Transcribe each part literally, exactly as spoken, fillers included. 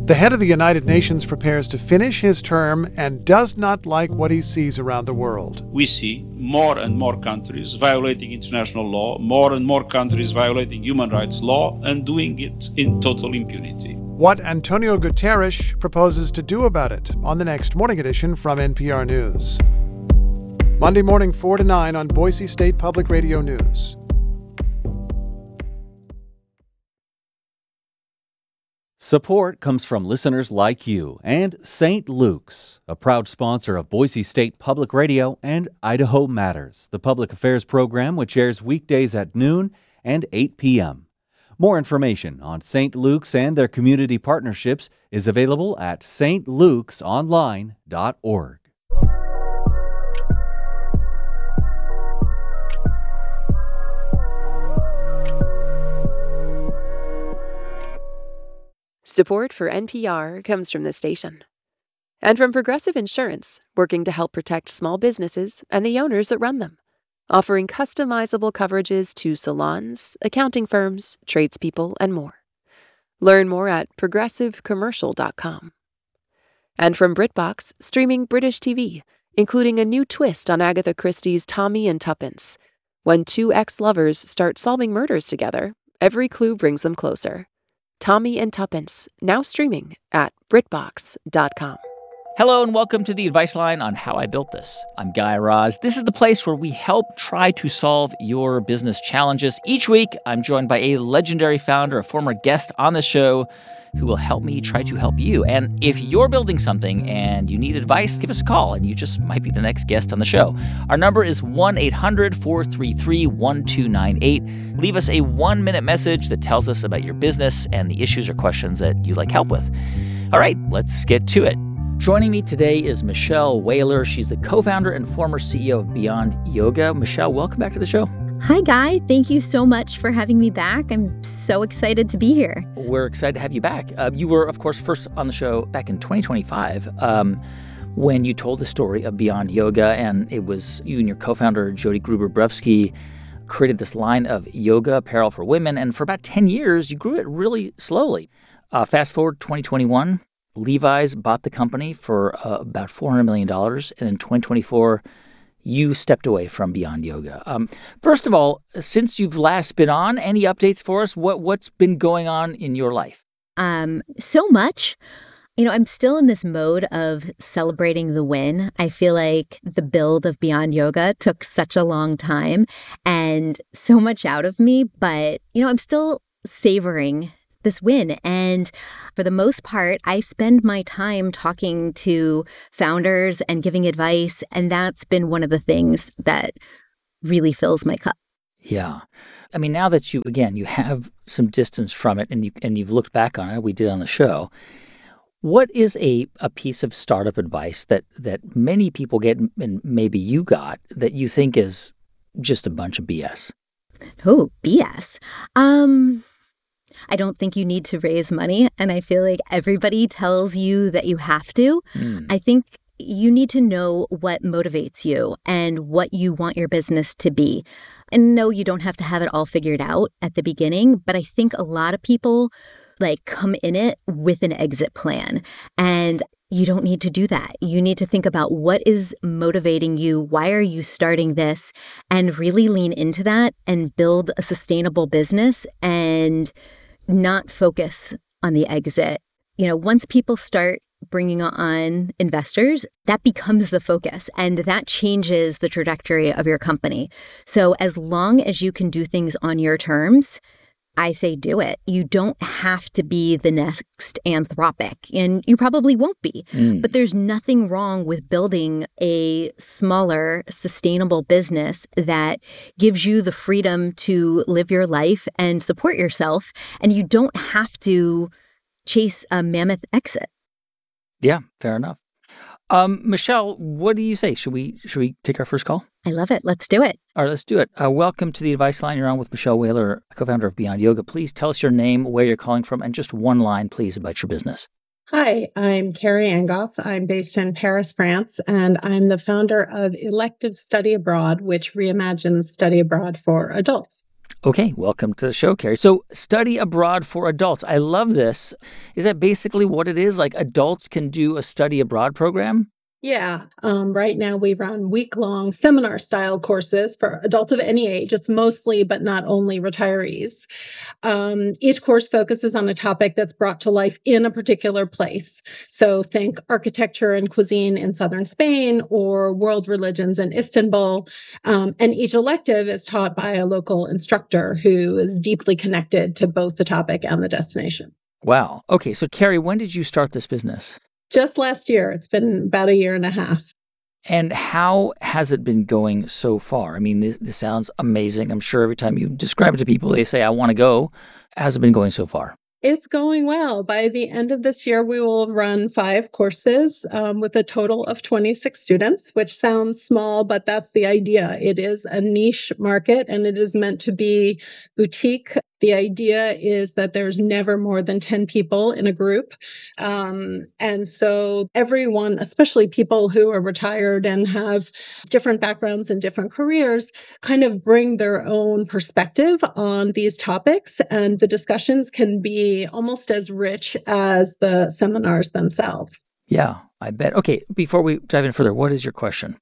The head of the United Nations prepares to finish his term and does not like what he sees around the world. We see more and more countries violating international law, more and more countries violating human rights law, and doing it in total impunity. What Antonio Guterres proposes to do about it on the next Morning Edition from N P R News. Monday morning, four to nine on Boise State Public Radio News. Support comes from listeners like you and Saint Luke's, a proud sponsor of Boise State Public Radio and Idaho Matters, the public affairs program which airs weekdays at noon and eight p.m. More information on Saint Luke's and their community partnerships is available at s t lukes online dot org. Support for N P R comes from this station and from Progressive Insurance, working to help protect small businesses and the owners that run them, offering customizable coverages to salons, accounting firms, tradespeople, and more. Learn more at progressive commercial dot com. And from BritBox, streaming British T V, including a new twist on Agatha Christie's Tommy and Tuppence. When two ex-lovers start solving murders together, every clue brings them closer. Tommy and Tuppence, now streaming at britbox dot com. Hello and welcome to the Advice Line on How I Built This. I'm Guy Raz. This is the place where we help try to solve your business challenges. Each week, I'm joined by a legendary founder, a former guest on the show, who will help me try to help you. And if you're building something and you need advice, give us a call and you just might be the next guest on the show. Our number is one eight hundred four three three one two nine eight. Leave us a one-minute message that tells us about your business and the issues or questions that you'd like help with. All right, let's get to it. Joining me today is Michelle Whaler. She's the co-founder and former C E O of Beyond Yoga. Michelle, welcome back to the show. Hi, Guy. Thank you so much for having me back. I'm so excited to be here. We're excited to have you back. Uh, you were, of course, first on the show back in twenty twenty-five um, when you told the story of Beyond Yoga, and it was you and your co-founder, Jody Gruber-Brevsky, created this line of yoga apparel for women, and for about ten years, you grew it really slowly. Uh, fast forward twenty twenty-one, Levi's bought the company for uh, about four hundred million dollars, and in twenty twenty-four, you stepped away from Beyond Yoga. Um, first of all, since you've last been on, any updates for us? What, what's been going on in your life? Um, so much. You know, I'm still in this mode of celebrating the win. I feel like the build of Beyond Yoga took such a long time and so much out of me, but, you know, I'm still savoring this win. And for the most part, I spend my time talking to founders and giving advice. And that's been one of the things that really fills my cup. Yeah. I mean, now that you, again, you have some distance from it and, you, and you've looked back on it, we did on the show, what is a, a piece of startup advice that, that many people get, and maybe you got, that you think is just a bunch of B S? Oh, B S. Um... I don't think you need to raise money, and I feel like everybody tells you that you have to. Mm. I think you need to know what motivates you and what you want your business to be. And no, you don't have to have it all figured out at the beginning, but I think a lot of people like come in it with an exit plan, and you don't need to do that. You need to think about what is motivating you, why are you starting this, and really lean into that and build a sustainable business and not focus on the exit. You know, once people start bringing on investors, that becomes the focus and that changes the trajectory of your company. So as long as you can do things on your terms, I say do it. You don't have to be the next Anthropic, and you probably won't be. Mm. But there's nothing wrong with building a smaller, sustainable business that gives you the freedom to live your life and support yourself, and you don't have to chase a mammoth exit. Yeah, fair enough. Um, Michelle, what do you say? Should we should we take our first call? I love it. Let's do it. All right, let's do it. Uh, welcome to the Advice Line. You're on with Michelle Whaler, co-founder of Beyond Yoga. Please tell us your name, where you're calling from, and just one line, please, about your business. Hi, I'm Carrie Angoff. I'm based in Paris, France, and I'm the founder of Elective Study Abroad, which reimagines study abroad for adults. Okay, welcome to the show, Carrie. So, study abroad for adults. I love this. Is that basically what it is? Like adults can do a study abroad program? Yeah. Um, right now, we run week long seminar style courses for adults of any age. It's mostly, but not only, retirees. Um, each course focuses on a topic that's brought to life in a particular place. So think architecture and cuisine in southern Spain or world religions in Istanbul. Um, and each elective is taught by a local instructor who is deeply connected to both the topic and the destination. Wow. Okay, so Carrie, when did you start this business? Just last year. It's been about a year and a half. And how has it been going so far? I mean, this, this sounds amazing. I'm sure every time you describe it to people, they say, I want to go. How's it been going so far? It's going well. By the end of this year, we will run five courses um, with a total of twenty-six students, which sounds small, but that's the idea. It is a niche market and it is meant to be boutique. The idea is that there's never more than ten people in a group. Um, and so everyone, especially people who are retired and have different backgrounds and different careers, kind of bring their own perspective on these topics. And the discussions can be almost as rich as the seminars themselves. Yeah, I bet. Okay, before we dive in further, what is your question?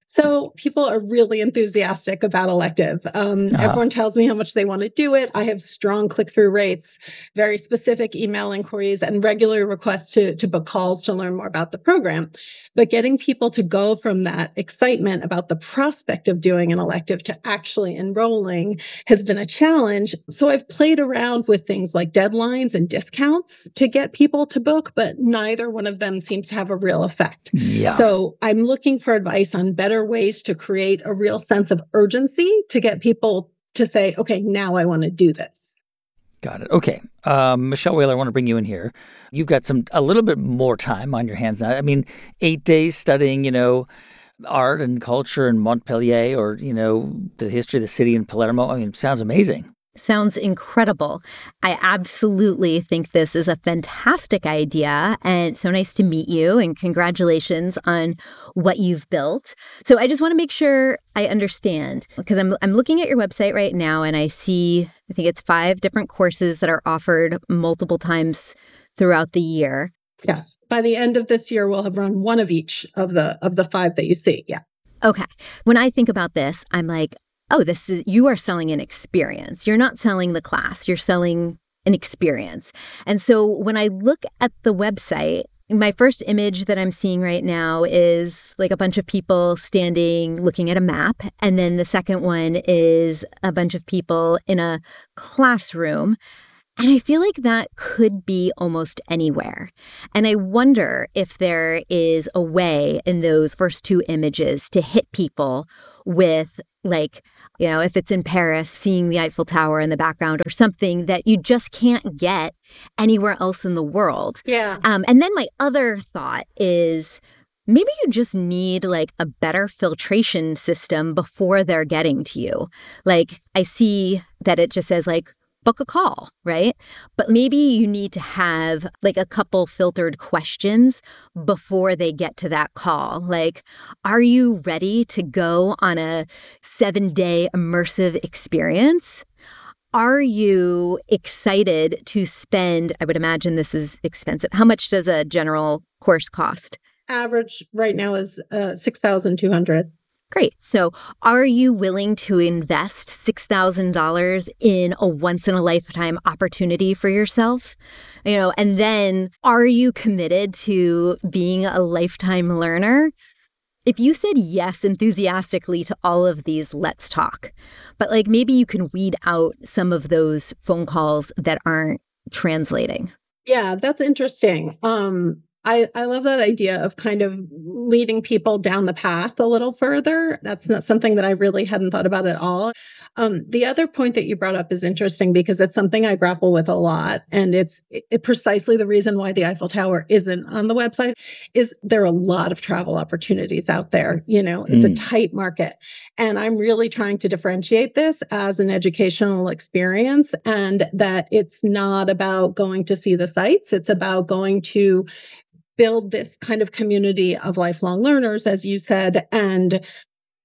So people are really enthusiastic about elective. Um, uh-huh. Everyone tells me how much they want to do it. I have strong click-through rates, very specific email inquiries, and regular requests to, to book calls to learn more about the program. But getting people to go from that excitement about the prospect of doing an elective to actually enrolling has been a challenge. So I've played around with things like deadlines and discounts to get people to book, but neither one of them seems to have a real effect. Yeah. So I'm looking for advice on better ways to create a real sense of urgency to get people to say, okay, now I want to do this. Got it. Okay. Um, Michelle Whaler, I want to bring you in here. You've got some a little bit more time on your hands now. I mean, eight days studying, you know, art and culture in Montpellier or, you know, the history of the city in Palermo. I mean, sounds amazing. Sounds incredible. I absolutely think this is a fantastic idea, and so nice to meet you, and congratulations on what you've built. So I just want to make sure I understand, because I'm I'm looking at your website right now, and I see, I think it's five different courses that are offered multiple times throughout the year. Yes. By the end of this year, we'll have run one of each of the of the five that you see. Yeah. Okay. When I think about this, I'm like, oh, this is, you are selling an experience. You're not selling the class, you're selling an experience. And so when I look at the website, my first image that I'm seeing right now is like a bunch of people standing looking at a map. And then the second one is a bunch of people in a classroom. And I feel like that could be almost anywhere. And I wonder if there is a way in those first two images to hit people with, like, you know, if it's in Paris, seeing the Eiffel Tower in the background or something that you just can't get anywhere else in the world. Yeah. Um, and then my other thought is maybe you just need like a better filtration system before they're getting to you. Like, I see that it just says like, book a call, right? But maybe you need to have like a couple filtered questions before they get to that call. Like, are you ready to go on a seven-day immersive experience? Are you excited to spend, I would imagine this is expensive. How much does a general course cost? Average right now is uh, six thousand two hundred dollars. Great. So are you willing to invest six thousand dollars in a once-in-a-lifetime opportunity for yourself? You know, and then are you committed to being a lifetime learner? If you said yes enthusiastically to all of these, let's talk. But like maybe you can weed out some of those phone calls that aren't translating. Yeah, that's interesting. Um, I, I love that idea of kind of leading people down the path a little further. That's not something that I really hadn't thought about at all. Um, the other point that you brought up is interesting because it's something I grapple with a lot. And it's it, precisely the reason why the Eiffel Tower isn't on the website is there are a lot of travel opportunities out there. You know, it's mm. a tight market. And I'm really trying to differentiate this as an educational experience and that it's not about going to see the sights. It's about going to build this kind of community of lifelong learners, as you said, and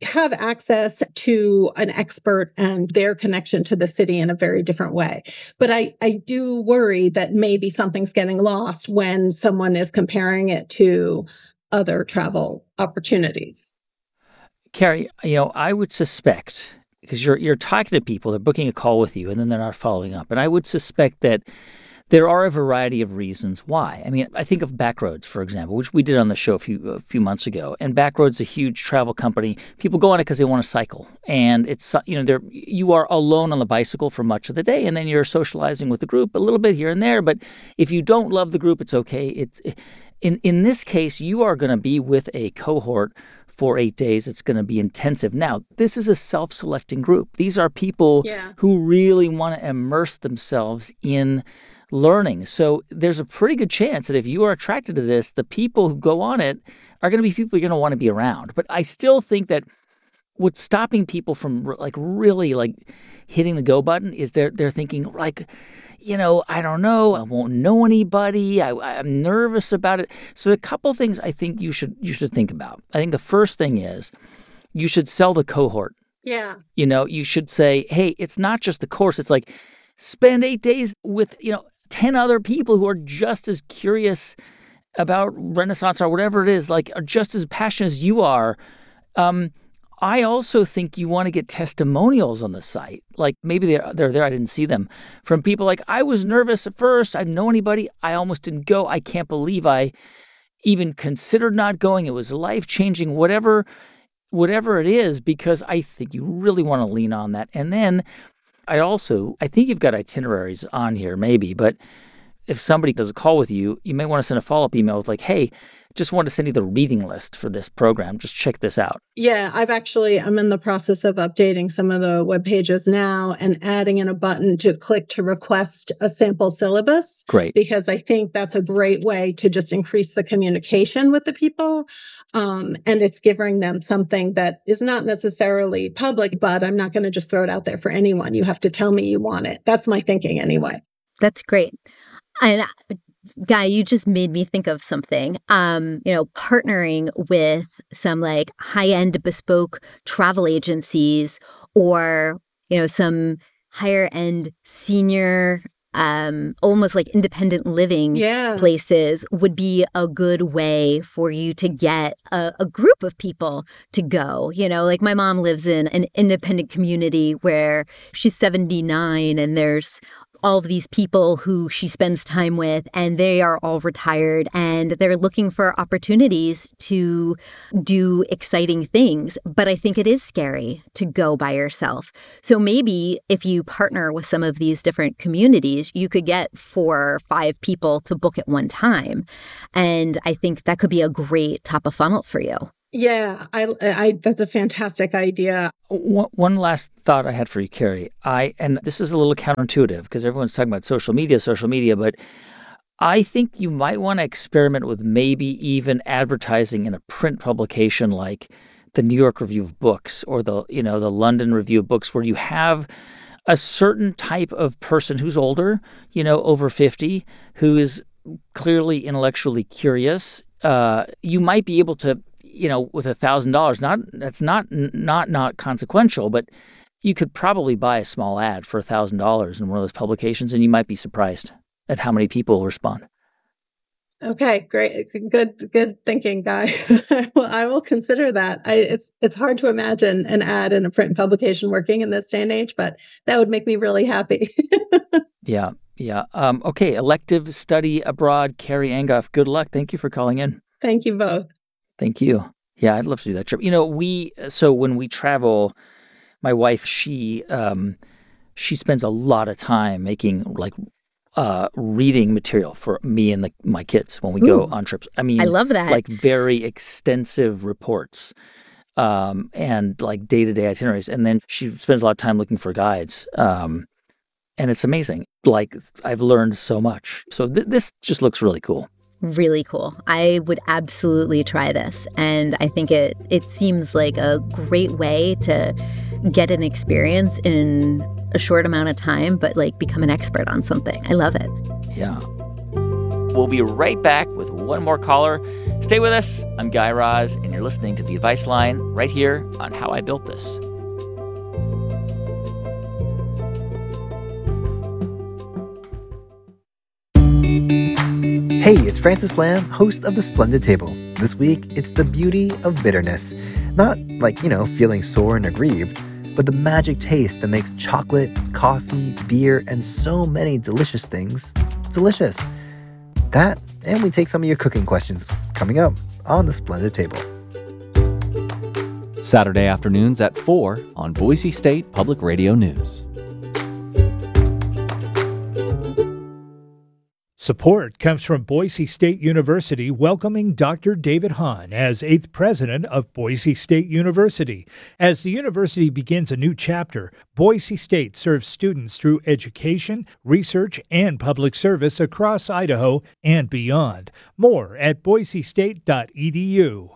have access to an expert and their connection to the city in a very different way. But I, I do worry that maybe something's getting lost when someone is comparing it to other travel opportunities. Carrie, you know, I would suspect, because you're you're talking to people, they're booking a call with you, and then they're not following up. And I would suspect that there are a variety of reasons why. I mean, I think of Backroads, for example, which we did on the show a few a few months ago. And Backroads is a huge travel company. People go on it because they want to cycle, and it's you know they're you are alone on the bicycle for much of the day, and then you're socializing with the group a little bit here and there. But if you don't love the group, it's okay. It's in in this case, you are going to be with a cohort for eight days. It's going to be intensive. Now, this is a self-selecting group. These are people Yeah. who really want to immerse themselves in learning. So there's a pretty good chance that if you are attracted to this, the people who go on it are going to be people you're going to want to be around. But I still think that what's stopping people from like really like hitting the go button is they're they're thinking like, you know, I don't know, I won't know anybody. I, I'm nervous about it. So a couple things I think you should you should think about. I think the first thing is you should sell the cohort. Yeah. You know, you should say, hey, it's not just the course. It's like spend eight days with, you know, ten other people who are just as curious about Renaissance or whatever it is, like are just as passionate as you are. Um, I also think you want to get testimonials on the site. Like maybe they're, they're there, I didn't see them, from people like, I was nervous at first. I didn't know anybody. I almost didn't go. I can't believe I even considered not going. It was life-changing, whatever, whatever it is, because I think you really want to lean on that. And then I also, I think you've got itineraries on here maybe, but if somebody does a call with you, you may want to send a follow-up email with like, hey, just wanted to send you the reading list for this program. Just check this out. Yeah, I've actually, I'm in the process of updating some of the web pages now and adding in a button to click to request a sample syllabus. Great. Because I think that's a great way to just increase the communication with the people. Um, and it's giving them something that is not necessarily public, but I'm not going to just throw it out there for anyone. You have to tell me you want it. That's my thinking anyway. That's great. And Guy, you just made me think of something. Um, you know, partnering with some like high-end bespoke travel agencies or, you know, some higher-end senior, um, almost like independent living Yeah. places would be a good way for you to get a, a group of people to go. You know, like my mom lives in an independent community where she's seventy-nine and there's all of these people who she spends time with, and they are all retired and they're looking for opportunities to do exciting things. But I think it is scary to go by yourself. So maybe if you partner with some of these different communities, you could get four or five people to book at one time. And I think that could be a great top of funnel for you. Yeah, I, I, that's a fantastic idea. One, one last thought I had for you, Carrie. I and this is a little counterintuitive because everyone's talking about social media, social media, but I think you might want to experiment with maybe even advertising in a print publication like the New York Review of Books or the you know the London Review of Books, where you have a certain type of person who's older, you know, over fifty, who is clearly intellectually curious. Uh, you might be able to, you know, with a thousand dollars, not that's not not not consequential, but you could probably buy a small ad for a thousand dollars in one of those publications, and you might be surprised at how many people respond. Okay, great, good, good thinking, Guy. Well, I will consider that. I, it's it's hard to imagine an ad in a print publication working in this day and age, but that would make me really happy. Yeah, yeah. Um, okay, elective study abroad, Carrie Angoff. Good luck. Thank you for calling in. Thank you both. Thank you. Yeah, I'd love to do that trip. You know, we so when we travel, my wife, she um, she spends a lot of time making like uh, reading material for me and the, my kids when we Ooh. go on trips. I mean, I love that. Like very extensive reports um, and like day-to-day itineraries. And then she spends a lot of time looking for guides. Um, and it's amazing. Like I've learned so much. So th- this just looks really cool. Really cool. I would absolutely try this. And I think it it seems like a great way to get an experience in a short amount of time, but like become an expert on something. I love it. Yeah. We'll be right back with one more caller. Stay with us. I'm Guy Raz, and you're listening to The Advice Line right here on How I Built This. Hey, it's Francis Lamb, host of The Splendid Table. This week, it's the beauty of bitterness. Not like, you know, feeling sore and aggrieved, but the magic taste that makes chocolate, coffee, beer, and so many delicious things delicious. That, and we take some of your cooking questions coming up on The Splendid Table. Saturday afternoons at four on Boise State Public Radio News. Support comes from Boise State University welcoming Doctor David Hahn as eighth president of Boise State University. As the university begins a new chapter, Boise State serves students through education, research, and public service across Idaho and beyond. More at boise state dot e d u.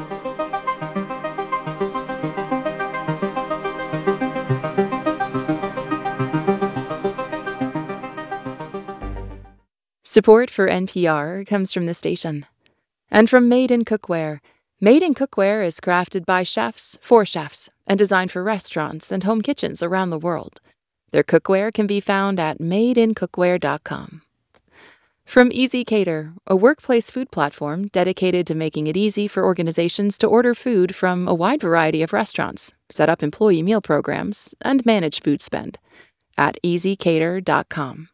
Support for N P R comes from the station and from Made in Cookware. Made in Cookware is crafted by chefs for chefs and designed for restaurants and home kitchens around the world. Their cookware can be found at made in cookware dot com. From Easy Cater, a workplace food platform dedicated to making it easy for organizations to order food from a wide variety of restaurants, set up employee meal programs, and manage food spend at easy cater dot com.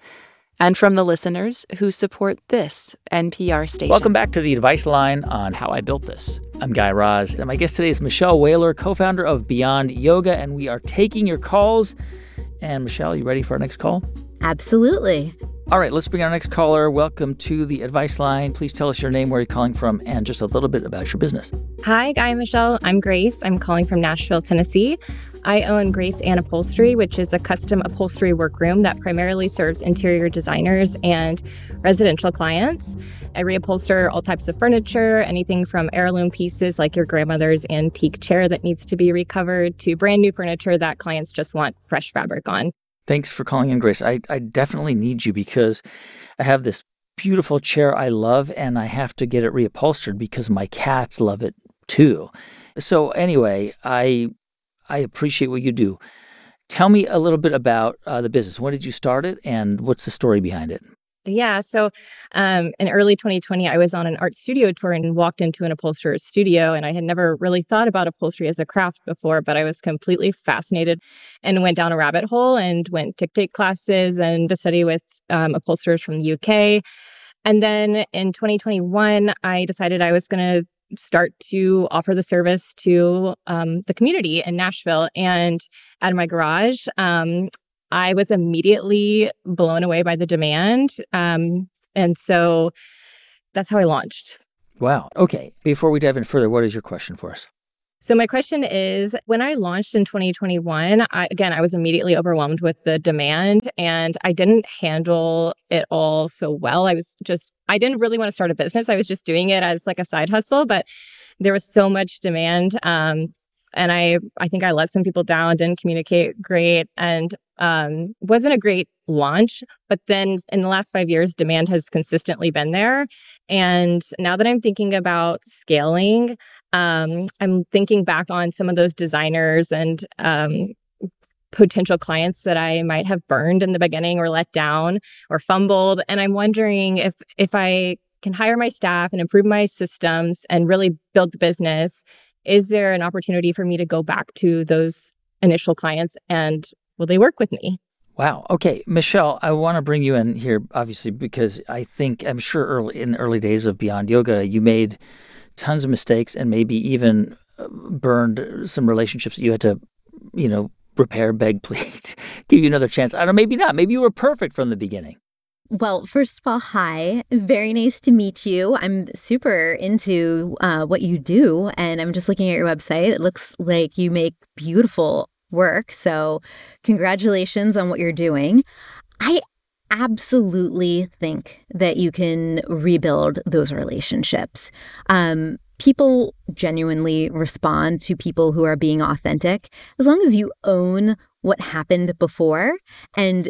And from the listeners who support this N P R station. Welcome back to The Advice Line on How I Built This. I'm Guy Raz, and my guest today is Michelle Whaler, co-founder of Beyond Yoga, and we are taking your calls. And Michelle, you ready for our next call? Absolutely. All right, let's bring our next caller. Welcome to The Advice Line. Please tell us your name, where you're calling from, and just a little bit about your business. Hi, Guy and Michelle. I'm Grace. I'm calling from Nashville, Tennessee. I own Grace Ann Upholstery, which is a custom upholstery workroom that primarily serves interior designers and residential clients. I reupholster all types of furniture, anything from heirloom pieces like your grandmother's antique chair that needs to be recovered to brand new furniture that clients just want fresh fabric on. Thanks for calling in, Grace. I, I definitely need you because I have this beautiful chair I love, and I have to get it reupholstered because my cats love it too. So anyway, I I appreciate what you do. Tell me a little bit about uh, the business. When did you start it, and what's the story behind it? Yeah, so um, in early twenty twenty, I was on an art studio tour and walked into an upholsterer's studio, and I had never really thought about upholstery as a craft before, but I was completely fascinated and went down a rabbit hole and went to take classes and to study with um, upholsterers from the U K. And then in twenty twenty-one, I decided I was going to start to offer the service to um, the community in Nashville. And out of my garage, um, I was immediately blown away by the demand. Um, and so that's how I launched. Wow. Okay. Before we dive in further, what is your question for us? So my question is, when I launched in twenty twenty-one, I, again, I was immediately overwhelmed with the demand, and I didn't handle it all so well. I was just, I didn't really want to start a business. I was just doing it as like a side hustle, but there was so much demand. Um, and I, I think I let some people down, didn't communicate great, and um, wasn't a great launch. But then in the last five years, demand has consistently been there. And now that I'm thinking about scaling, um, I'm thinking back on some of those designers and um, potential clients that I might have burned in the beginning or let down or fumbled. And I'm wondering if if I can hire my staff and improve my systems and really build the business, is there an opportunity for me to go back to those initial clients, and will they work with me? Wow. Okay, Michelle, I want to bring you in here, obviously, because I think, I'm sure early in the early days of Beyond Yoga, you made tons of mistakes and maybe even burned some relationships that you had to, you know, repair, beg, plead, give you another chance. I don't know, maybe not. Maybe you were perfect from the beginning. Well, first of all, hi. Very nice to meet you. I'm super into uh, what you do, and I'm just looking at your website. It looks like you make beautiful work. So congratulations on what you're doing. I absolutely think that you can rebuild those relationships. Um, people genuinely respond to people who are being authentic as long as you own what happened before and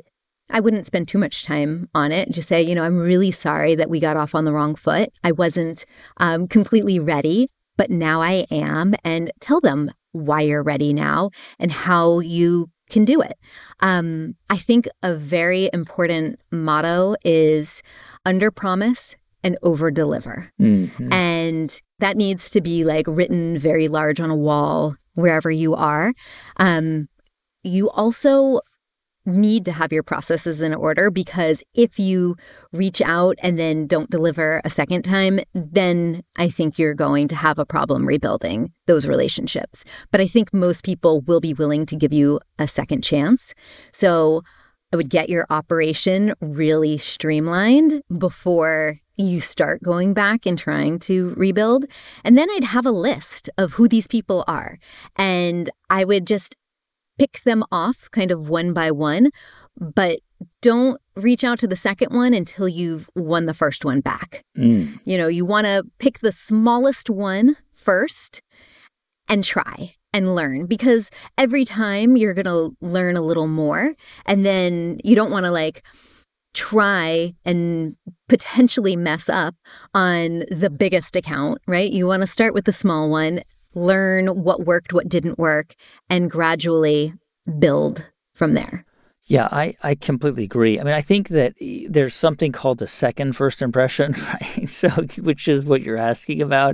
I wouldn't spend too much time on it. Just say, you know, I'm really sorry that we got off on the wrong foot. I wasn't um, completely ready, but now I am. And tell them why you're ready now and how you can do it. Um, I think a very important motto is under promise and over deliver. Mm-hmm. And that needs to be like written very large on a wall wherever you are. Um, you also need to have your processes in order, because if you reach out and then don't deliver a second time, then I think you're going to have a problem rebuilding those relationships. But I think most people will be willing to give you a second chance. So I would get your operation really streamlined before you start going back and trying to rebuild. And then I'd have a list of who these people are. And I would just pick them off kind of one by one, but don't reach out to the second one until you've won the first one back. Mm. You know, you want to pick the smallest one first and try and learn, because every time you're going to learn a little more, and then you don't want to like try and potentially mess up on the biggest account, right? You want to start with the small one, learn what worked, what didn't work, and gradually build from there. Yeah, I, I completely agree. I mean, I think that there's something called the second first impression, right? So, which is what you're asking about.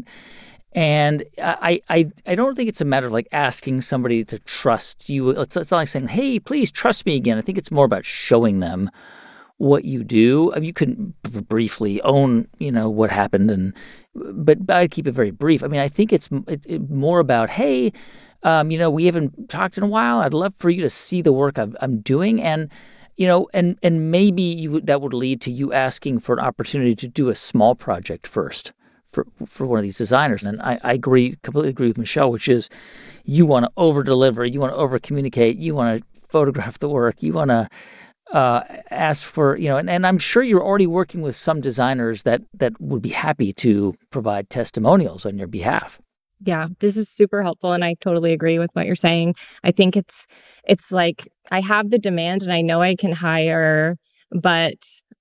And I, I, I don't think it's a matter of like asking somebody to trust you. It's, it's not like saying, hey, please trust me again. I think it's more about showing them what you do. I mean, you can b- briefly own, you know, what happened, and but, but I'd keep it very brief. I mean, I think it's it, it more about, hey, um, you know, we haven't talked in a while. I'd love for you to see the work I've, I'm doing, and you know, and and maybe you that would lead to you asking for an opportunity to do a small project first for for one of these designers. And I, I agree, completely agree with Michelle, which is you want to over deliver, you want to over communicate, you want to photograph the work, you want to uh, ask for, you know, and, and I'm sure you're already working with some designers that that would be happy to provide testimonials on your behalf. Yeah, this is super helpful, and I totally agree with what you're saying. I think it's it's like I have the demand and I know I can hire, but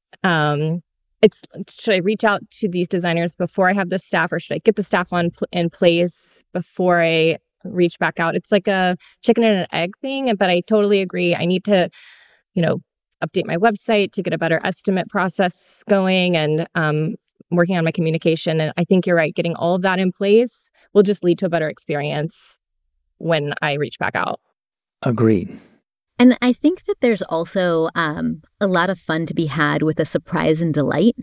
um, it's should I reach out to these designers before I have the staff, or should I get the staff on pl- in place before I reach back out? It's like a chicken and an egg thing, but I totally agree. I need to, you know, update my website to get a better estimate process going, and um, working on my communication. And I think you're right. Getting all of that in place will just lead to a better experience when I reach back out. Agreed. And I think that there's also um, a lot of fun to be had with a surprise and delight.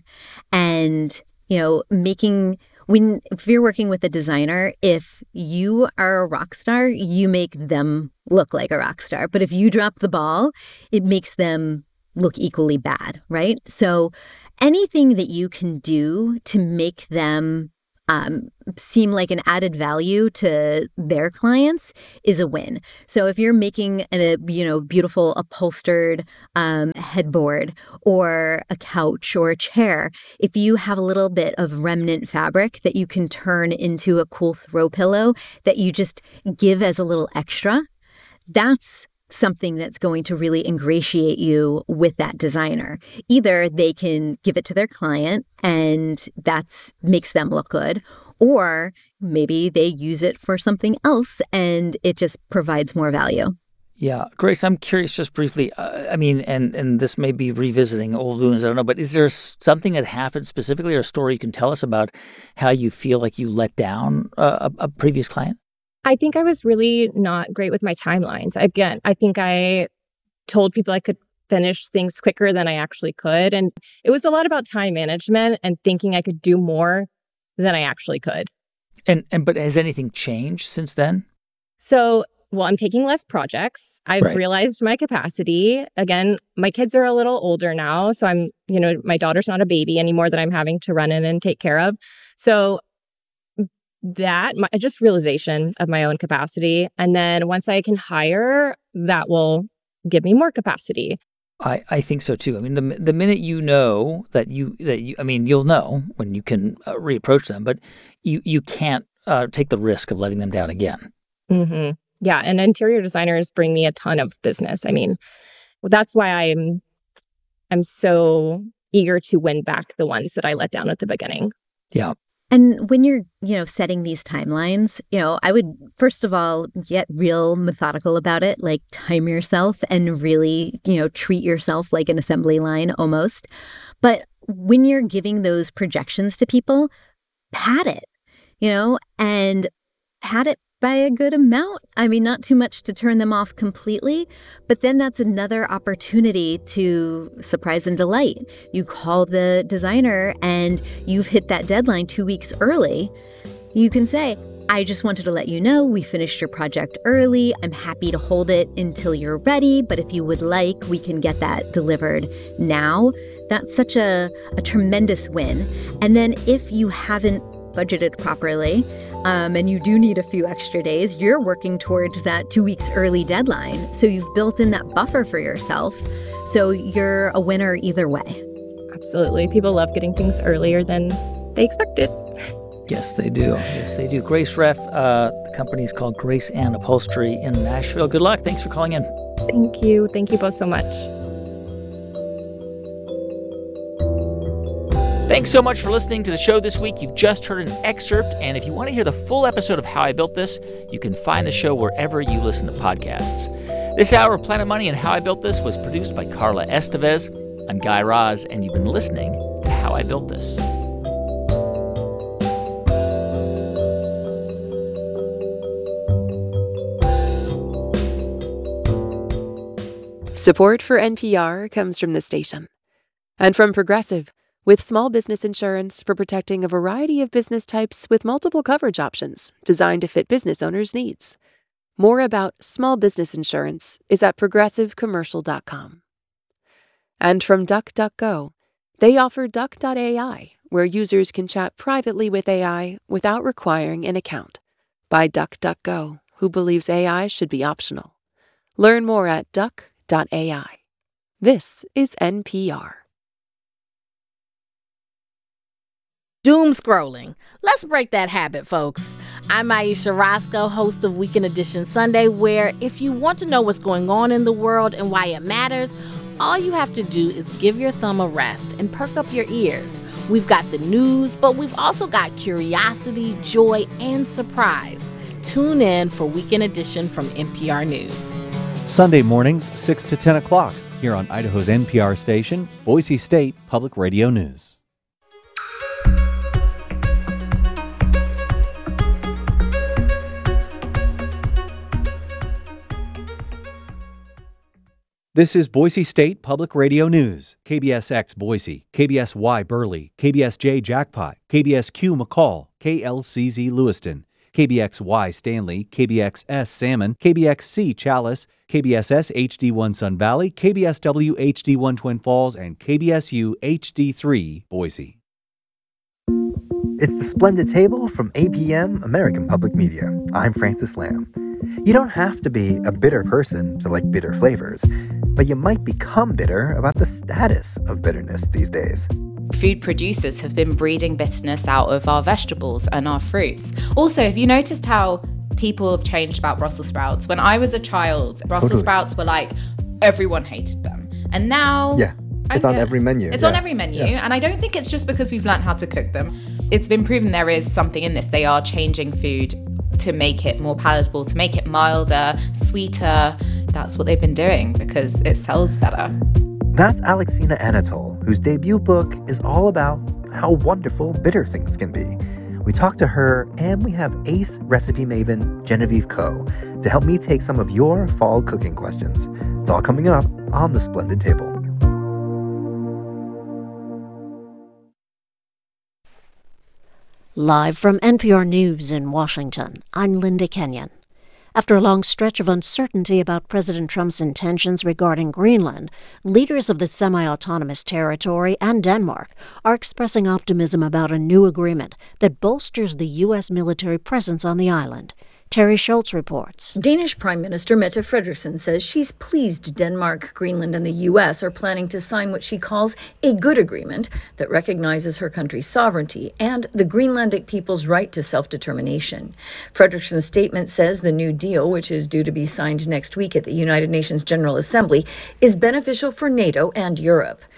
And, you know, making, when, if you're working with a designer, if you are a rock star, you make them look like a rock star. But if you drop the ball, it makes them look equally bad, right? So anything that you can do to make them um, seem like an added value to their clients is a win. So if you're making a, you know, beautiful upholstered um, headboard or a couch or a chair, if you have a little bit of remnant fabric that you can turn into a cool throw pillow that you just give as a little extra, that's something that's going to really ingratiate you with that designer. Either they can give it to their client and that's makes them look good, or maybe they use it for something else and it just provides more value. Yeah. Grace, I'm curious just briefly, uh, I mean, and, and this may be revisiting old wounds, I don't know, but is there something that happened specifically or a story you can tell us about how you feel like you let down a, a previous client? I think I was really not great with my timelines. Again, I think I told people I could finish things quicker than I actually could. And it was a lot about time management and thinking I could do more than I actually could. And and but has anything changed since then? So, well, I'm taking less projects. I've Right. realized my capacity. Again, my kids are a little older now. So I'm, you know, my daughter's not a baby anymore that I'm having to run in and take care of. So that, my, just realization of my own capacity. And then once I can hire, that will give me more capacity. I, I think so too. I mean, the the minute you know that you that you, I mean, you'll know when you can uh, reapproach them, but you you can't uh, take the risk of letting them down again. Mm-hmm. Yeah, and interior designers bring me a ton of business. I mean, that's why I'm I'm so eager to win back the ones that I let down at the beginning. Yeah. And when you're, you know, setting these timelines, you know, I would, first of all, get real methodical about it, like time yourself and really, you know, treat yourself like an assembly line almost. But when you're giving those projections to people, pad it, you know, and pad it by a good amount. I mean, not too much to turn them off completely, but then that's another opportunity to surprise and delight. You call the designer and you've hit that deadline two weeks early. You can say, I just wanted to let you know we finished your project early. I'm happy to hold it until you're ready, but if you would like, we can get that delivered now. That's such a, a tremendous win. And then if you haven't budgeted properly, Um, and you do need a few extra days, you're working towards that two weeks early deadline. So you've built in that buffer for yourself. So you're a winner either way. Absolutely. People love getting things earlier than they expected. Yes, they do. Yes, they do. Grace Ref, uh, the company is called Grace Ann Upholstery in Nashville. Good luck. Thanks for calling in. Thank you. Thank you both so much. Thanks so much for listening to the show this week. You've just heard an excerpt, and if you want to hear the full episode of How I Built This, you can find the show wherever you listen to podcasts. This hour of Planet Money and How I Built This was produced by Carla Estevez. I'm Guy Raz, and you've been listening to How I Built This. Support for N P R comes from the station and from Progressive, with small business insurance for protecting a variety of business types with multiple coverage options designed to fit business owners' needs. More about small business insurance is at progressive commercial dot com. And from DuckDuckGo, they offer Duck dot A I, where users can chat privately with A I without requiring an account. By DuckDuckGo, who believes A I should be optional. Learn more at duck dot A I. This is N P R. Doom scrolling. Let's break that habit, folks. I'm Aisha Roscoe, host of Weekend Edition Sunday, where if you want to know what's going on in the world and why it matters, all you have to do is give your thumb a rest and perk up your ears. We've got the news, but we've also got curiosity, joy, and surprise. Tune in for Weekend Edition from N P R News. Sunday mornings, six to ten o'clock, here on Idaho's N P R station, Boise State Public Radio News. This is Boise State Public Radio News. K B S X Boise, K B S Y Burley, K B S J Jackpot, K B S Q McCall, K L C Z Lewiston, K B X Y Stanley, K B X S Salmon, K B X C Chalice, K B S S H D one Sun Valley, K B S W H D one Twin Falls, and K B S U H D three Boise. It's the Splendid Table from A P M American Public Media. I'm Francis Lamb. You don't have to be a bitter person to like bitter flavors, but you might become bitter about the status of bitterness these days. Food producers have been breeding bitterness out of our vegetables and our fruits. Also, have you noticed how people have changed about Brussels sprouts? When I was a child, Brussels Totally. sprouts were like, everyone hated them. And now... Yeah, it's on every menu. It's yeah. on every menu. Yeah. And I don't think it's just because we've learned how to cook them. It's been proven there is something in this. They are changing food to make it more palatable, to make it milder, sweeter. That's what they've been doing because it sells better. That's Alexina Anatol, whose debut book is all about how wonderful bitter things can be. We talked to her, and we have ace recipe maven Genevieve Coe to help me take some of your fall cooking questions. It's all coming up on The Splendid Table. Live from N P R News in Washington, I'm Linda Kenyon. After a long stretch of uncertainty about President Trump's intentions regarding Greenland, leaders of the semi-autonomous territory and Denmark are expressing optimism about a new agreement that bolsters the U S military presence on the island. Terry Schultz reports. Danish Prime Minister Mette Frederiksen says she's pleased Denmark, Greenland, and the U S are planning to sign what she calls a good agreement that recognizes her country's sovereignty and the Greenlandic people's right to self-determination. Frederiksen's statement says the new deal, which is due to be signed next week at the United Nations General Assembly, is beneficial for NATO and Europe.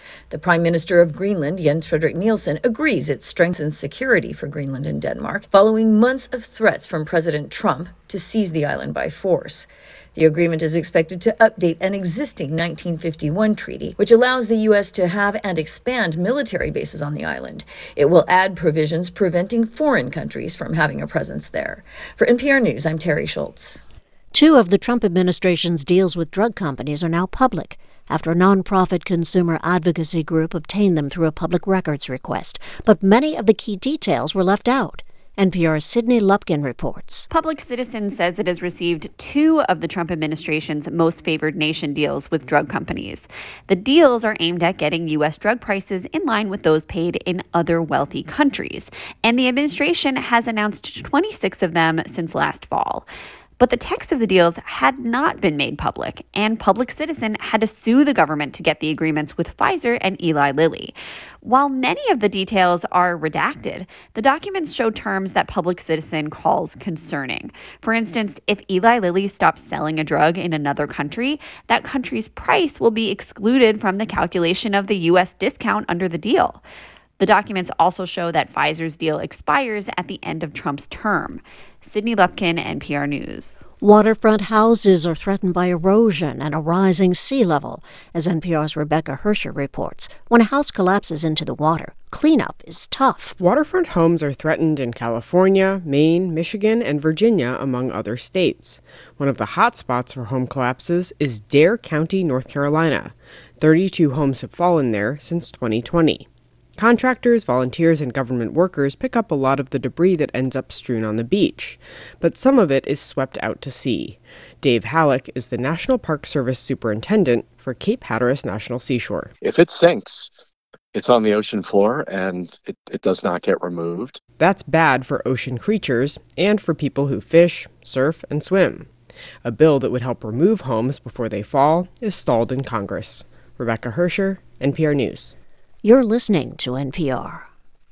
The Prime Minister of Greenland, Jens Frederik Nielsen, agrees it strengthens security for Greenland and Denmark following months of threats from President Trump to seize the island by force. The agreement is expected to update an existing nineteen fifty-one treaty, which allows the U S to have and expand military bases on the island. It will add provisions preventing foreign countries from having a presence there. For N P R News, I'm Terry Schultz. Two of the Trump administration's deals with drug companies are now public after a nonprofit consumer advocacy group obtained them through a public records request. But many of the key details were left out. N P R's Sydney Lupkin reports. Public Citizen says it has received two of the Trump administration's most favored nation deals with drug companies. The deals are aimed at getting U S drug prices in line with those paid in other wealthy countries, and the administration has announced twenty-six of them since last fall. But the text of the deals had not been made public, and Public Citizen had to sue the government to get the agreements with Pfizer and Eli Lilly. While many of the details are redacted, the documents show terms that Public Citizen calls concerning. For instance, if Eli Lilly stops selling a drug in another country, that country's price will be excluded from the calculation of the U S discount under the deal. The documents also show that Pfizer's deal expires at the end of Trump's term. Sydney Lupkin, N P R News. Waterfront houses are threatened by erosion and a rising sea level, as N P R's Rebecca Hersher reports. When a house collapses into the water, cleanup is tough. Waterfront homes are threatened in California, Maine, Michigan, and Virginia, among other states. One of the hot spots for home collapses is Dare County, North Carolina. thirty-two homes have fallen there since twenty twenty. Contractors, volunteers, and government workers pick up a lot of the debris that ends up strewn on the beach, but some of it is swept out to sea. Dave Halleck is the National Park Service Superintendent for Cape Hatteras National Seashore. If it sinks, it's on the ocean floor and it, it does not get removed. That's bad for ocean creatures and for people who fish, surf, and swim. A bill that would help remove homes before they fall is stalled in Congress. Rebecca Hersher, N P R News. You're listening to N P R.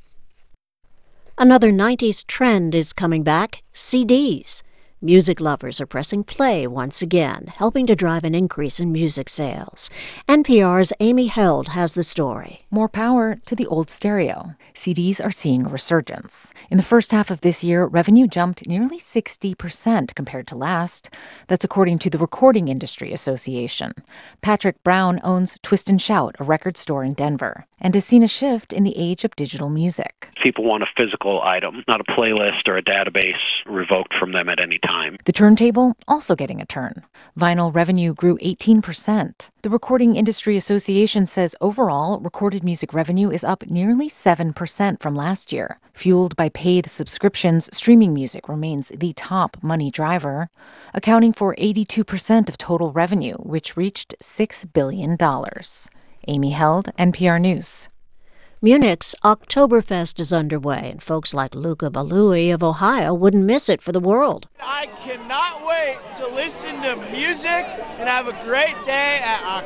Another nineties trend is coming back, C Ds. Music lovers are pressing play once again, helping to drive an increase in music sales. N P R's Amy Held has the story. More power to the old stereo. C Ds are seeing a resurgence. In the first half of this year, revenue jumped nearly sixty percent compared to last. That's according to the Recording Industry Association. Patrick Brown owns Twist and Shout, a record store in Denver, and has seen a shift in the age of digital music. People want a physical item, not a playlist or a database revoked from them at any time. The turntable also getting a turn. Vinyl revenue grew eighteen percent. The Recording Industry Association says overall, recorded music revenue is up nearly seven percent from last year. Fueled by paid subscriptions, streaming music remains the top money driver, accounting for eighty-two percent of total revenue, which reached six billion dollars. Amy Held, N P R News. Munich's Oktoberfest is underway, and folks like Luca Balui of Ohio wouldn't miss it for the world. I cannot wait to listen to music and have a great day at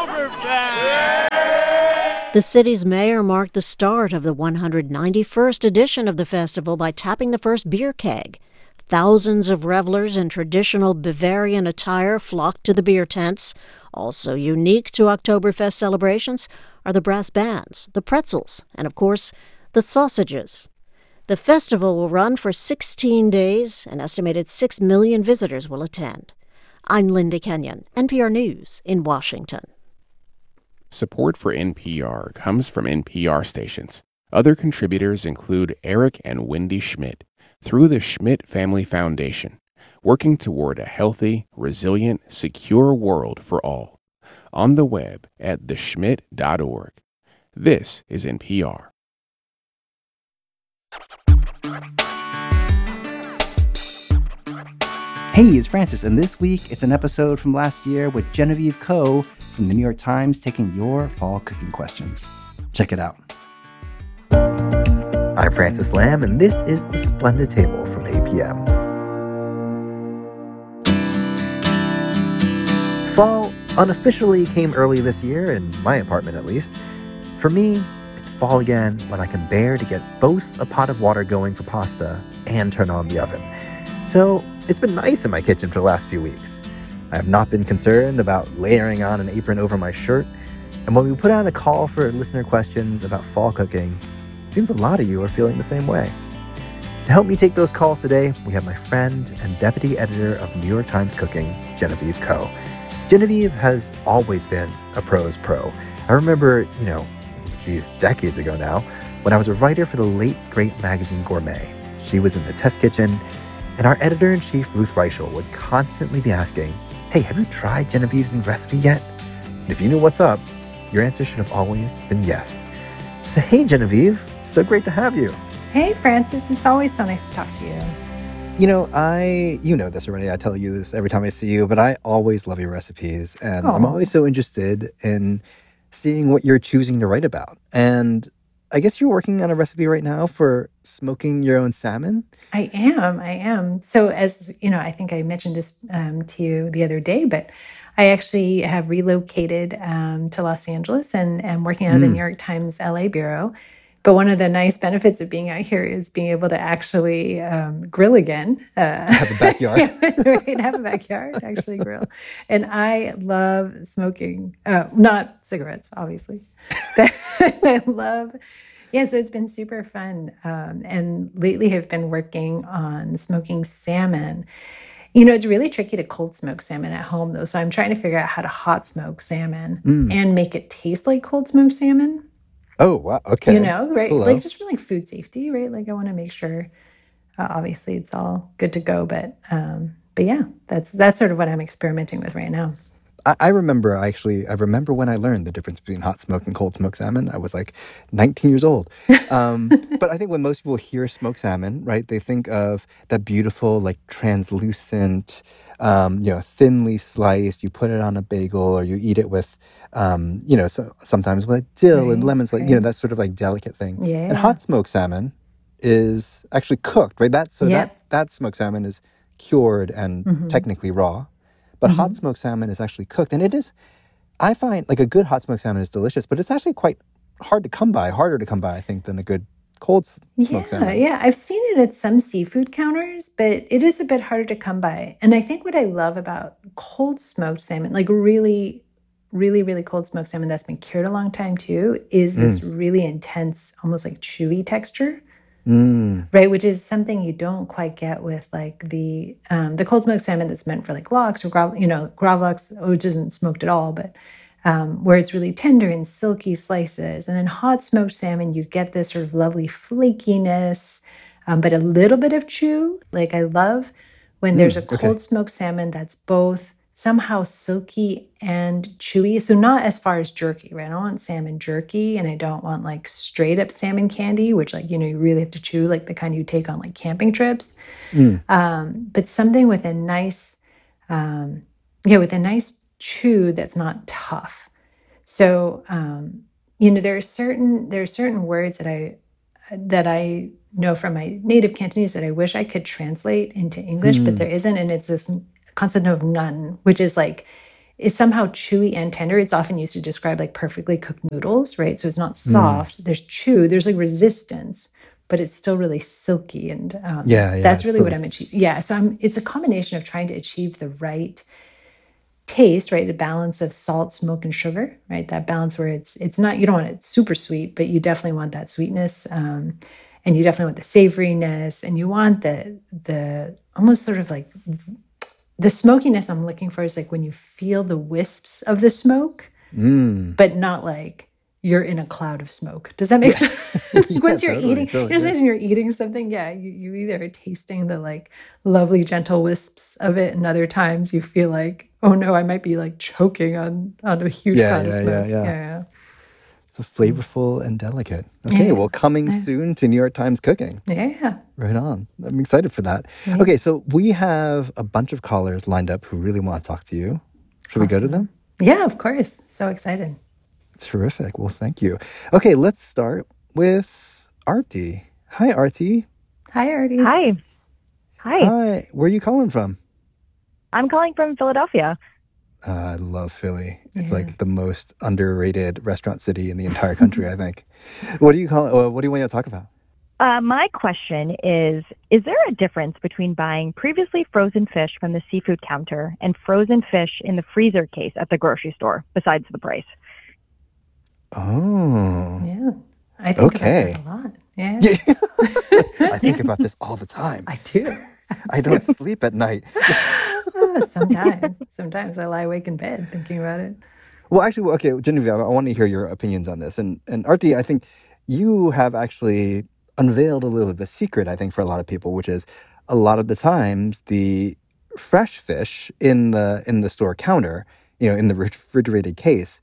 Oktoberfest. The city's mayor marked the start of the one hundred ninety-first edition of the festival by tapping the first beer keg. Thousands of revelers in traditional Bavarian attire flocked to the beer tents. Also unique to Oktoberfest celebrations are the brass bands, the pretzels, and of course, the sausages. The festival will run for sixteen days. An estimated six million visitors will attend. I'm Linda Kenyon, N P R News in Washington. Support for N P R comes from N P R stations. Other contributors include Eric and Wendy Schmidt through the Schmidt Family Foundation, working toward a healthy, resilient, secure world for all. On the web at the schmidt dot org. This is N P R. Hey, it's Francis, and this week it's an episode from last year with Genevieve Coe from the New York Times taking your fall cooking questions. Check it out. I'm Francis Lamb, and this is The Splendid Table from A P M. Fall unofficially came early this year, in my apartment at least. For me, it's fall again when I can bear to get both a pot of water going for pasta and turn on the oven. So it's been nice in my kitchen for the last few weeks. I have not been concerned about layering on an apron over my shirt. And when we put out a call for listener questions about fall cooking, it seems a lot of you are feeling the same way. To help me take those calls today, we have my friend and deputy editor of New York Times Cooking, Genevieve Ko. Genevieve has always been a pro's pro. I remember, you know, geez, decades ago now, when I was a writer for the late great magazine Gourmet. She was in the test kitchen, and our editor-in-chief, Ruth Reichel, would constantly be asking, hey, have you tried Genevieve's new recipe yet? And if you knew what's up, your answer should have always been yes. So hey, Genevieve, so great to have you. Hey, Francis, it's always so nice to talk to you. You know, I, you know this already, I tell you this every time I see you, but I always love your recipes, and Aww. I'm always so interested in seeing what you're choosing to write about. And I guess you're working on a recipe right now for smoking your own salmon? I am, I am. So as, you know, I think I mentioned this um, to you the other day, but I actually have relocated um, to Los Angeles and am working out of the Mm. New York Times L A bureau. But one of the nice benefits of being out here is being able to actually um, grill again. Uh, Have a backyard. right, have a backyard, actually grill. And I love smoking, uh, not cigarettes, obviously. But I love, yeah, so it's been super fun. Um, and lately have been working on smoking salmon. You know, it's really tricky to cold smoke salmon at home, though. So I'm trying to figure out how to hot smoke salmon Mm. and make it taste like cold smoked salmon. Oh, wow. Okay. You know, right? Hello. Like just for like food safety, right? Like I want to make sure, uh, obviously, it's all good to go. But, um, but yeah, that's that's sort of what I'm experimenting with right now. I, I remember actually, I remember when I learned the difference between hot smoked and cold smoked salmon. I was like nineteen years old. Um, but I think when most people hear smoked salmon, right, they think of that beautiful, like translucent, um, you know, thinly sliced. You put it on a bagel or you eat it with, um, you know, so, sometimes with dill and Right, lemons, like, you know, right. that sort of like delicate thing. Yeah. And hot smoked salmon is actually cooked, right? That, so Yep. that, that smoked salmon is cured and Mhm. technically raw. But hot Mhm. smoked salmon is actually cooked. And it is, I find like a good hot smoked salmon is delicious, but it's actually quite hard to come by, harder to come by, I think, than a good cold s- smoked Yeah, salmon. yeah. I've seen it at some seafood counters, but it is a bit harder to come by. And I think what I love about cold smoked salmon, like really, really, really cold smoked salmon that's been cured a long time too, is this Mm. really intense, almost like chewy texture. Mm. Right, which is something you don't quite get with like the um, the cold smoked salmon that's meant for like lox or grav, you know, gravlax, which isn't smoked at all, but um, where it's really tender and silky slices. And then hot smoked salmon, you get this sort of lovely flakiness, um, but a little bit of chew. Like I love when there's a Mm, okay. cold smoked salmon that's both somehow silky and chewy. So not as far as jerky, right? I don't want salmon jerky and I don't want like straight up salmon candy, which like, you know, you really have to chew, like the kind you take on like camping trips. Mm. Um, but something with a nice, um, yeah, with a nice chew that's not tough. So, um, you know, there are certain, there are certain words that I, that I know from my native Cantonese that I wish I could translate into English, but Hmm. there isn't. And it's this concept of ngan, which is like, it's somehow chewy and tender. It's often used to describe like perfectly cooked noodles, right? So it's not Mm. soft. There's chew, there's like resistance, but it's still really silky. And um, Yeah, yeah. that's really So what I'm achieving. Yeah. So I'm, it's a combination of trying to achieve the right taste, right? The balance of salt, smoke, and sugar, right? That balance where it's, it's not, you don't want it super sweet, but you definitely want that sweetness. Um, and you definitely want the savoriness and you want the, the almost sort of like the smokiness I'm looking for is like when you feel the wisps of the smoke, Mm. but not like you're in a cloud of smoke. Does that make Yeah. sense? Yeah, Once you're totally, eating, totally, you know, yeah. sometimes when you're eating something, yeah, you, you either are tasting the like lovely gentle wisps of it, and other times you feel like, oh no, I might be like choking on on a huge Yeah, cloud of yeah, yeah, smoke. yeah. Yeah, So flavorful and delicate. yeah. Okay, Yeah. well, coming Yeah. soon to New York Times Cooking. Yeah. Right on. I'm excited for that. Yeah. Okay, so we have a bunch of callers lined up who really want to talk to you. Should we go to them? Yeah, of course. So excited. Terrific. Well, thank you. Okay, let's start with Artie. Hi, Artie. Hi, Artie. Hi. Hi. Hi. Where are you calling from? I'm calling from Philadelphia. Uh, I love Philly. It's like the most underrated restaurant city in the entire country, I think. What do you call? Uh, what do you want to talk about? Uh, my question is, is there a difference between buying previously frozen fish from the seafood counter and frozen fish in the freezer case at the grocery store, besides the price? Oh. Yeah. I think Okay. about this a lot. Yeah. Yeah. I think about this all the time. I do. I don't sleep at night. Uh, sometimes. Sometimes I lie awake in bed thinking about it. Well, actually, well, okay, Genevieve, I want to hear your opinions on this. And and Artie, I think you have actually unveiled a little bit of a secret, I think, for a lot of people, which is a lot of the times the fresh fish in the in the store counter, you know, in the refrigerated case,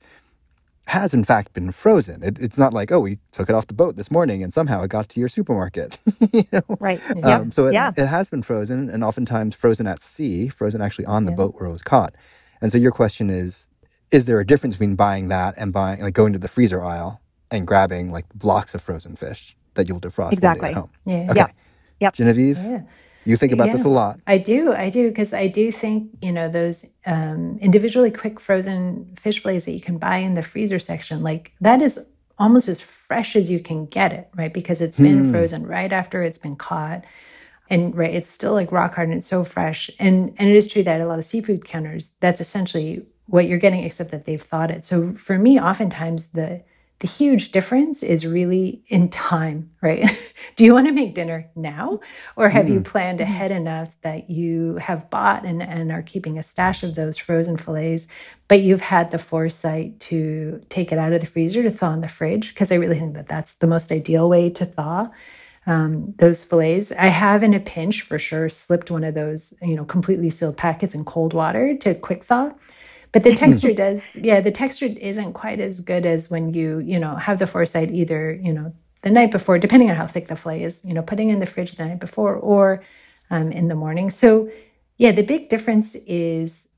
has in fact been frozen. It, it's not like, oh, we took it off the boat this morning and somehow it got to your supermarket. you know? Right. Yeah. Um, so it, Yeah. it has been frozen, and oftentimes frozen at sea, frozen actually on the Yeah. boat where it was caught. And so your question is, is there a difference between buying that and buying, like going to the freezer aisle and grabbing like blocks of frozen fish that you'll defrost one day Exactly. at home? Yeah. Okay. Yep. Yep. Genevieve, Yeah. you think about this a Yeah. lot. I do. I do. Because I do think, you know, those um, individually quick frozen fish fillets that you can buy in the freezer section, like that is almost as fresh as you can get it, right? Because it's been Hmm. frozen right after it's been caught. And right, it's still like rock hard and it's so fresh. And and it is true that a lot of seafood counters, that's essentially what you're getting, except that they've thawed it. So for me, oftentimes the the huge difference is really in time, right? Do you want to make dinner now? Or have you Mm. planned ahead enough that you have bought and, and are keeping a stash of those frozen fillets, but you've had the foresight to take it out of the freezer to thaw in the fridge? Because I really think that that's the most ideal way to thaw um, those fillets. I have, in a pinch, for sure, slipped one of those, you know, completely sealed packets in cold water to quick thaw. But the texture does, yeah, the texture isn't quite as good as when you, you know, have the foresight either, you know, the night before, depending on how thick the fillet is, you know, putting in the fridge the night before or um, in the morning. So, yeah, the big difference is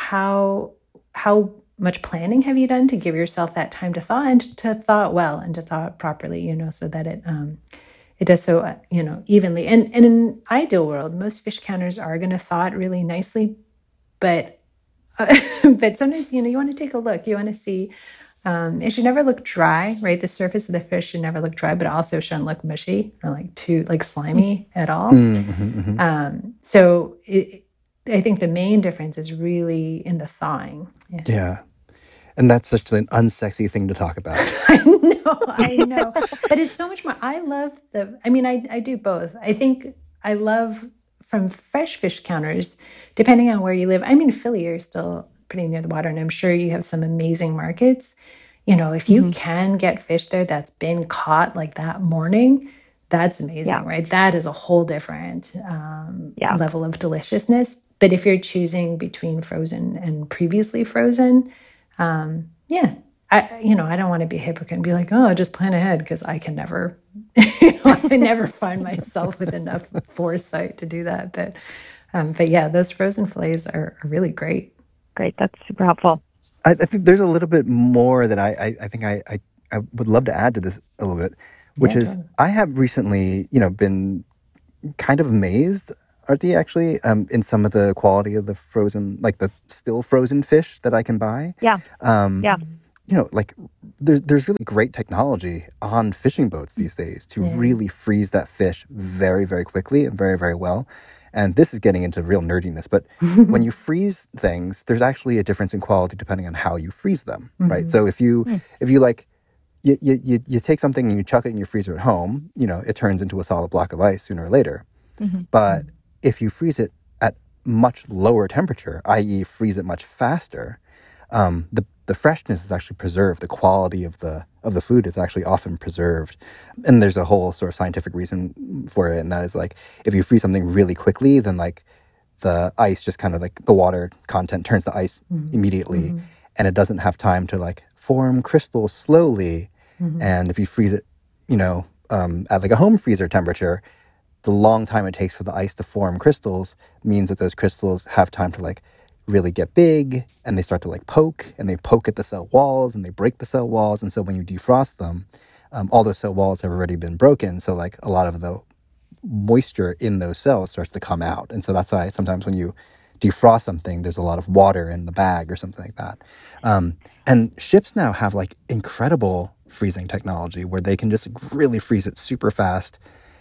how how much planning have you done to give yourself that time to thaw and to thaw it well and to thaw it properly, you know, so that it um, it does so, uh, you know, evenly. And, and in an ideal world, most fish counters are going to thaw it really nicely, but uh, but sometimes, you know, you want to take a look. You want to see, um, it should never look dry, right? The surface of the fish should never look dry, but it also shouldn't look mushy or like too, like slimy at all. Mm-hmm, mm-hmm. Um, so it, I think the main difference is really in the thawing. Yeah. Yeah. And that's such an unsexy thing to talk about. I know, I know. But it's so much more. I love the, I mean, I, I do both. I think I love from fresh fish counters, depending on where you live. I'm in Philly, you're still pretty near the water, and I'm sure you have some amazing markets. You know, if you Mhm. can get fish there that's been caught like that morning, that's amazing, Yeah. right? That is a whole different um, Yeah. level of deliciousness. But if you're choosing between frozen and previously frozen, um, yeah, I, you know, I don't want to be a hypocrite and be like, oh, just plan ahead, because I can never, you know, I never find myself with enough foresight to do that. But, um, but yeah, those frozen fillets are, are really great. Great. That's super helpful. I, I think there's a little bit more that I, I, I think I, I, I would love to add to this a little bit, which Yeah, is totally. I have recently, you know, been kind of amazed, Artie, actually, um, in some of the quality of the frozen, like the still frozen fish that I can buy. Yeah. Um, Yeah. you know, like there's there's really great technology on fishing boats these days to Yeah. really freeze that fish very, very quickly and very, very well. And this is getting into real nerdiness, but when you freeze things, there's actually a difference in quality depending on how you freeze them, right? Mhm. So if you Mm. if you like you, you you you take something and you chuck it in your freezer at home, you know, it turns into a solid block of ice sooner or later. Mhm. But if you freeze it at much lower temperature, that is freeze it much faster, um, the the freshness is actually preserved. The quality of the of the food is actually often preserved. And there's a whole sort of scientific reason for it, and that is like if you freeze something really quickly, then like the ice just kind of like the water content turns to ice Mhm. immediately, Mhm. and it doesn't have time to like form crystals slowly. Mhm. And if you freeze it, you know, um, at like a home freezer temperature, the long time it takes for the ice to form crystals means that those crystals have time to like really get big, and they start to like poke, and they poke at the cell walls, and they break the cell walls. And so when you defrost them, um, all those cell walls have already been broken. So like a lot of the moisture in those cells starts to come out. And so that's why sometimes when you defrost something, there's a lot of water in the bag or something like that. Um, and ships now have like incredible freezing technology where they can just really freeze it super fast.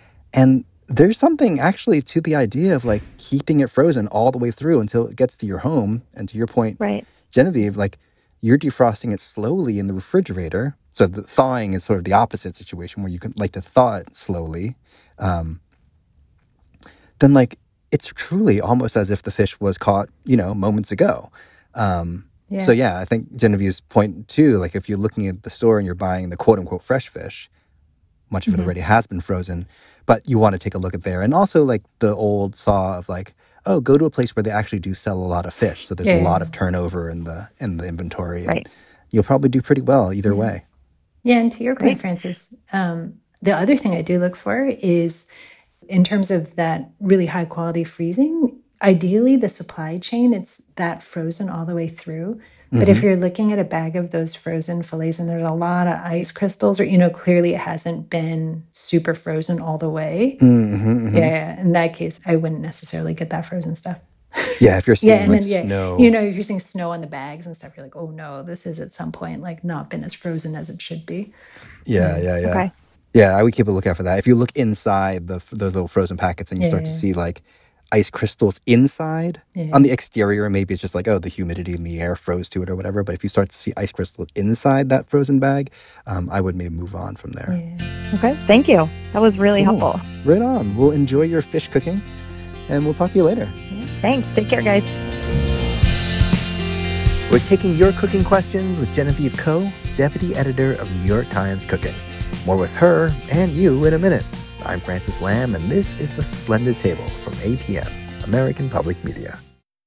And there's something actually to the idea of like keeping it frozen all the way through until it gets to your home. And to your point, Right. Genevieve, like you're defrosting it slowly in the refrigerator. So the thawing is sort of the opposite situation where you can like to thaw it slowly. Um, then like it's truly almost as if the fish was caught, you know, moments ago. Um, Yeah. So yeah, I think Genevieve's point too, like if you're looking at the store and you're buying the quote unquote fresh fish, much of it Mhm. already has been frozen, but you want to take a look at there. And also like the old saw of like, oh, go to a place where they actually do sell a lot of fish. So there's Yeah, a lot yeah. of turnover in the in the inventory. And Right. you'll probably do pretty well either Yeah. way. Yeah, and to your point, Great. Francis, um, the other thing I do look for is in terms of that really high quality freezing, ideally the supply chain, it's that frozen all the way through. But if Mhm. you're looking at a bag of those frozen fillets and there's a lot of ice crystals, or, you know, clearly it hasn't been super frozen all the way. Mhm, Yeah, mhm. yeah, in that case, I wouldn't necessarily get that frozen stuff. Yeah, if you're Yeah, seeing and like then, yeah, you snow. know, if you're seeing snow on the bags and stuff, you're like, oh no, this is at some point like not been as frozen as it should be. Yeah, Yeah. yeah, yeah. Okay. Yeah, I would keep a lookout for that. If you look inside the f- those little frozen packets and you start to Yeah. see like ice crystals inside, Yeah. on the exterior, maybe it's just like, oh, the humidity in the air froze to it or whatever. But if you start to see ice crystals inside that frozen bag, um, I would maybe move on from there. Yeah. Okay. Thank you. That was really Cool. helpful. Right on. We'll enjoy your fish cooking and we'll talk to you later. Thanks. Take care, guys. We're taking your cooking questions with Genevieve Ko, Deputy Editor of New York Times Cooking. More with her and you in a minute. I'm Francis Lamb, and this is The Splendid Table from A P M, American Public Media.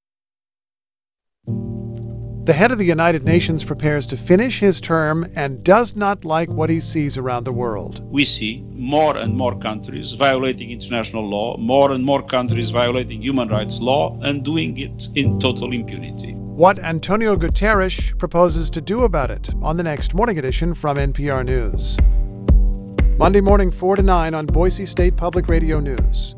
The head of the United Nations prepares to finish his term and does not like what he sees around the world. We see more and more countries violating international law, more and more countries violating human rights law, and doing it in total impunity. What Antonio Guterres proposes to do about it on the next Morning Edition from N P R News. Monday morning, four to nine on Boise State Public Radio News.